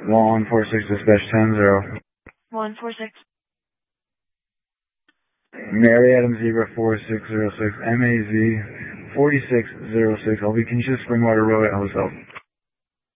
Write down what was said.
146 dispatch 10-0. 146. Mary Adam Zebra 4606, MAZ 4606, LV, can you just Springwater Road at Hotel?